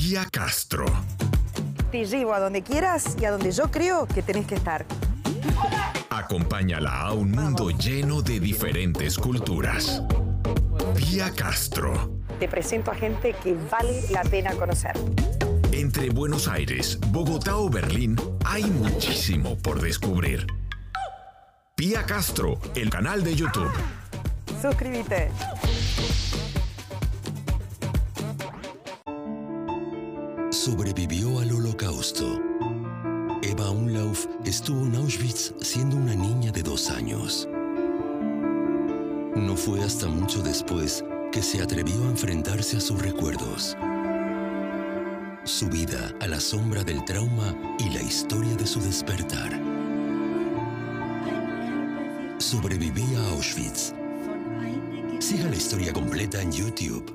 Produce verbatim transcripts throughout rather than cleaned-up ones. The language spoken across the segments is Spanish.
Pia Castro. Te llevo a donde quieras y a donde yo creo que tenés que estar. Acompáñala a un mundo lleno de diferentes culturas. Pia Castro. Te presento a gente que vale la pena conocer. Entre Buenos Aires, Bogotá o Berlín, hay muchísimo por descubrir. Pia Castro, el canal de YouTube. Suscríbete. Sobrevivió al Holocausto. Eva Umlauf estuvo en Auschwitz siendo una niña de dos años. No fue hasta mucho después que se atrevió a enfrentarse a sus recuerdos. Su vida a la sombra del trauma y la historia de su despertar. Sobreviví a Auschwitz. Siga la historia completa en YouTube.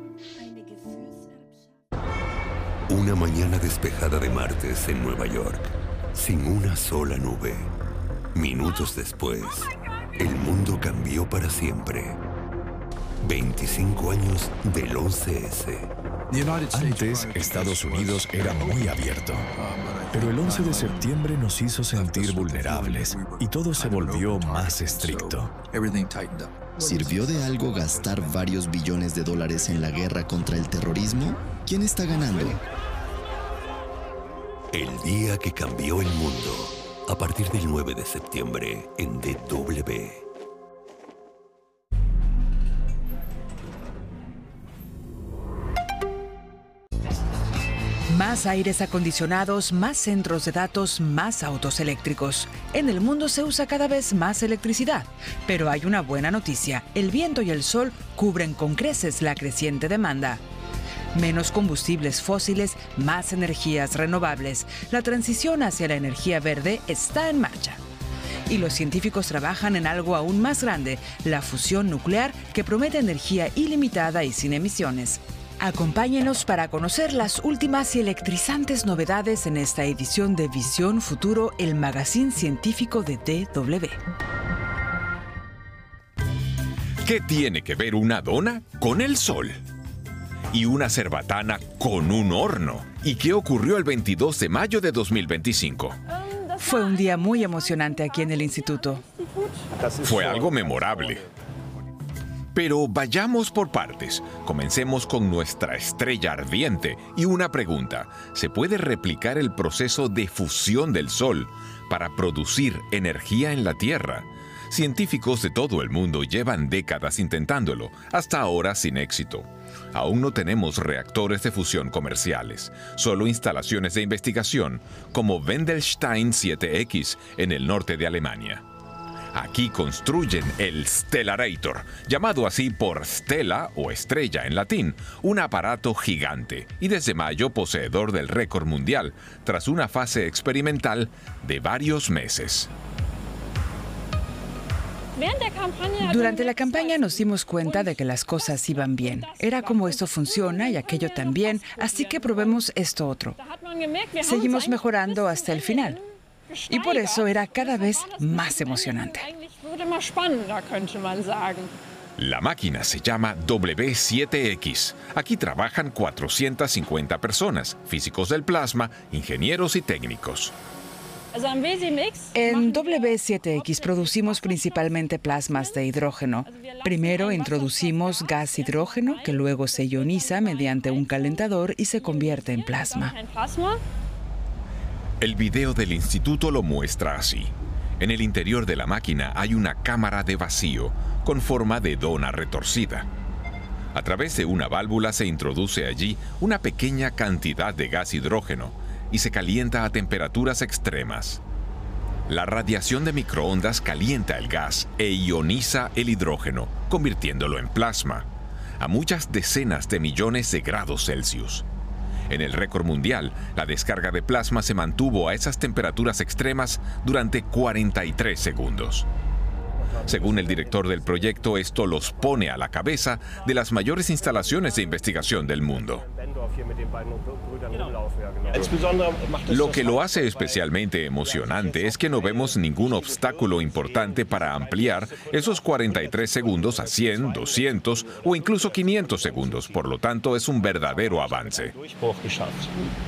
Una mañana despejada de martes en Nueva York, sin una sola nube. Minutos después, el mundo cambió para siempre. veinticinco años del once ese. Antes, Estados Unidos era muy abierto, pero el once de septiembre nos hizo sentir vulnerables y todo se volvió más estricto. ¿Sirvió de algo gastar varios billones de dólares en la guerra contra el terrorismo? ¿Quién está ganando? El día que cambió el mundo, a partir del nueve de septiembre en D W. Más aires acondicionados, más centros de datos, más autos eléctricos. En el mundo se usa cada vez más electricidad, pero hay una buena noticia. El viento y el sol cubren con creces la creciente demanda. Menos combustibles fósiles, más energías renovables. La transición hacia la energía verde está en marcha. Y los científicos trabajan en algo aún más grande, la fusión nuclear, que promete energía ilimitada y sin emisiones. Acompáñenos para conocer las últimas y electrizantes novedades en esta edición de Visión Futuro, el magazine científico de D W. ¿Qué tiene que ver una dona con el sol? Y una cerbatana con un horno. ¿Y qué ocurrió el veintidós de mayo de dos mil veinticinco? Fue un día muy emocionante aquí en el instituto. Fue algo memorable. Pero vayamos por partes. Comencemos con nuestra estrella ardiente. Y una pregunta. ¿Se puede replicar el proceso de fusión del Sol para producir energía en la Tierra? Científicos de todo el mundo llevan décadas intentándolo, hasta ahora sin éxito. Aún no tenemos reactores de fusión comerciales, solo instalaciones de investigación, como Wendelstein siete X en el norte de Alemania. Aquí construyen el Stellarator, llamado así por Stella o estrella en latín, un aparato gigante y desde mayo poseedor del récord mundial, tras una fase experimental de varios meses. Durante la campaña nos dimos cuenta de que las cosas iban bien. Era como esto funciona y aquello también, así que probemos esto otro. Seguimos mejorando hasta el final. Y por eso era cada vez más emocionante. La máquina se llama W siete X. Aquí trabajan cuatrocientas cincuenta personas, físicos del plasma, ingenieros y técnicos. En W siete X producimos principalmente plasmas de hidrógeno. Primero introducimos gas hidrógeno, que luego se ioniza mediante un calentador y se convierte en plasma. El video del instituto lo muestra así. En el interior de la máquina hay una cámara de vacío con forma de dona retorcida. A través de una válvula se introduce allí una pequeña cantidad de gas hidrógeno y se calienta a temperaturas extremas. La radiación de microondas calienta el gas e ioniza el hidrógeno, convirtiéndolo en plasma, a muchas decenas de millones de grados Celsius. En el récord mundial, la descarga de plasma se mantuvo a esas temperaturas extremas durante cuarenta y tres segundos. Según el director del proyecto, esto los pone a la cabeza de las mayores instalaciones de investigación del mundo. Lo que lo hace especialmente emocionante es que no vemos ningún obstáculo importante para ampliar esos cuarenta y tres segundos a cien, doscientos o incluso quinientos segundos. Por lo tanto, es un verdadero avance.